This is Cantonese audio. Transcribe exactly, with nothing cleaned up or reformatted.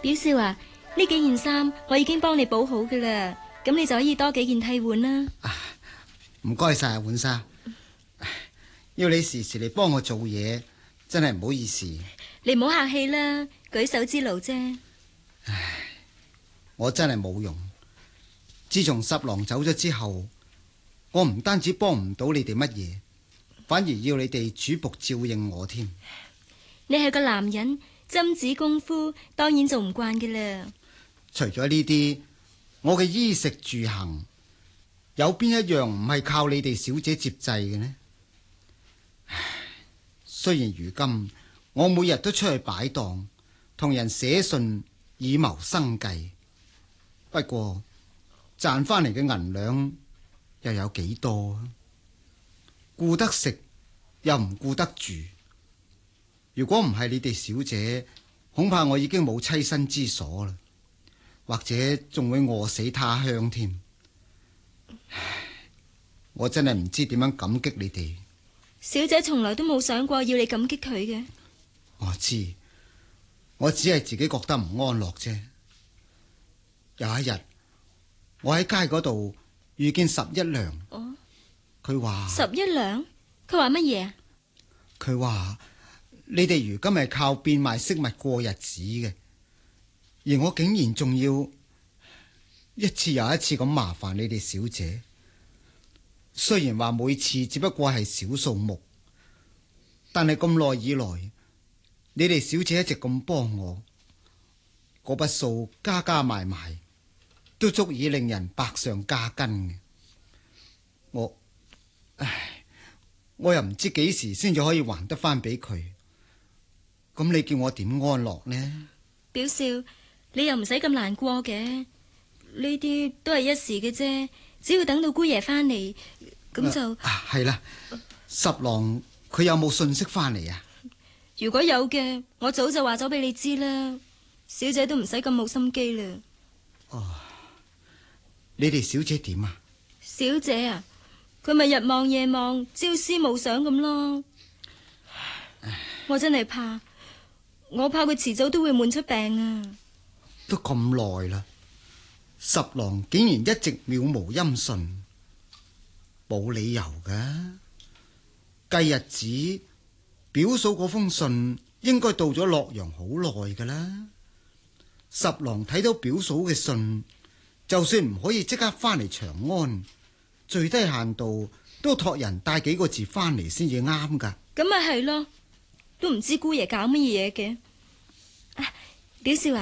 表少啊，呢幾件衫我已經幫你補好噶啦，咁你就可以多幾件替換啦。 唔該晒啊，浣紗，要你時時嚟幫我做嘢，真係唔好意思。 你唔好客氣啦，舉手之勞啫。 唉，我真係冇用。自從十郎走咗之後，我唔單止幫唔到你哋乜嘢，反而要你哋主僕照應我添。 你係個男人，針子功夫當然做唔慣嘅啦。 除咗呢啲，我嘅衣食住行，有邊一樣唔係靠你哋小姐接濟嘅呢？唉，雖然如今我每日都出去擺檔，同人寫信以謀生計，不過賺翻嚟嘅銀兩又有幾多啊？顧得食又唔顧得住。如果唔係你哋小姐，恐怕我已經冇棲身之所啦，或者仲會餓死他鄉添。唉，我真係唔知點樣感激你哋。 小姐從來都冇想過要你感激佢嘅。 我知，我只係自己覺得唔安樂啫。有一日，我喺街嗰度遇見十一娘。 哦， 佢話十一娘？佢話乜嘢啊？ 佢話你哋如今係靠變賣飾物過日子嘅，而我竟然仲要一次又一次咁麻煩你哋小姐。雖然話每次只不過係小數目，但係咁耐以來，你哋小姐一直咁幫我，嗰筆數加加埋埋都足以令人百上加斤嘅。我唉，我又唔知幾時先至可以還得翻俾佢。咁你叫我點安樂呢？ 表少，你又唔使咁難過嘅，呢啲都係一時嘅啫。只要等到姑爺翻嚟，咁就啊係啦。十郎佢有冇信息翻嚟啊？ 如果有嘅，我早就話咗俾你知啦。小姐都唔使咁冇心機啦。 哦，你哋小姐點啊？ 小姐啊，佢咪日望夜望，朝思暮想咁咯。唉，我真係怕，我怕佢遲早都會悶出病啊。 都咁耐啦，十郎竟然一直渺無音訊，冇理由㗎。計日子，表嫂嗰封信應該到咗洛陽好耐㗎啦。十郎睇到表嫂嘅信，就算唔可以即刻翻嚟長安，最低限度都託人帶幾個字翻嚟先至啱㗎。 咁咪係咯，都唔知姑爺搞乜嘢嘅。啊，表少啊。